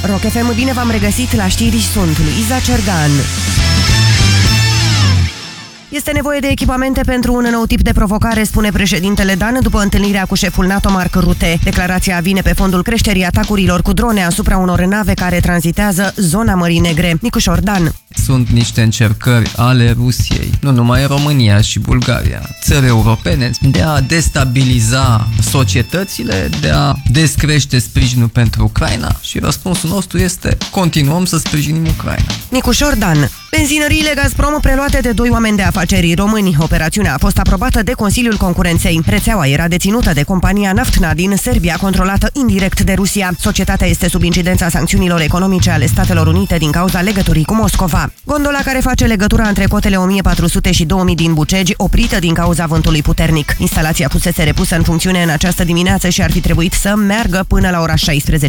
Rock FM, bine v-am regăsit la știri, sunt Luiza Cergan. Este nevoie de echipamente pentru un nou tip de provocare, spune președintele Dan după întâlnirea cu șeful NATO Mark Rutte. Declarația vine pe fondul creșterii atacurilor cu drone asupra unor nave care tranzitează zona Mării Negre. Nicușor Dan. Sunt niște încercări ale Rusiei, nu numai în România și Bulgaria, țări europene, de a destabiliza societățile, de a descrește sprijinul pentru Ucraina și răspunsul nostru este: continuăm să sprijinim Ucraina. Nicușor Dan. Benzinăriile Gazprom preluate de 2 oameni de afaceri români. Operațiunea a fost aprobată de Consiliul Concurenței. Rețeaua era deținută de compania Naftna din Serbia, controlată indirect de Rusia. Societatea este sub incidența sancțiunilor economice ale Statelor Unite din cauza legăturii cu Moscova. Gondola care face legătura între cotele 1400 și 2000 din Bucegi, oprită din cauza vântului puternic. Instalația fusese repusă în funcțiune în această dimineață și ar fi trebuit să meargă până la ora 16.